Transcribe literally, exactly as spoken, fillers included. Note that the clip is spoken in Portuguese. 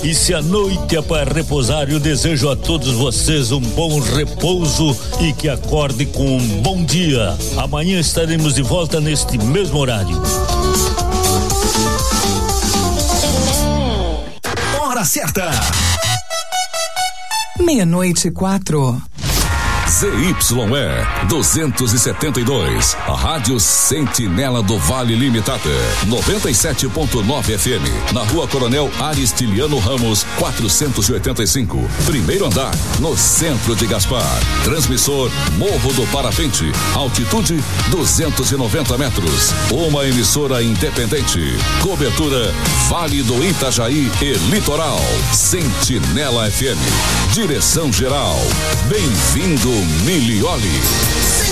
E se a noite é para repousar, eu desejo a todos vocês um bom repouso e que acorde com um bom dia. Amanhã estaremos de volta neste mesmo horário. Hora certa. Meia-noite e quatro. Z Y E duzentos e setenta e dois, a Rádio Sentinela do Vale Limitada, noventa e sete ponto nove F M, na Rua Coronel Aristiliano Ramos, quatrocentos e oitenta e cinco, primeiro andar, no centro de Gaspar. Transmissor Morro do Parapente, altitude duzentos e noventa metros. Uma emissora independente. Cobertura Vale do Itajaí e Litoral. Sentinela F M. Direção geral. Bem-vindo Milioli.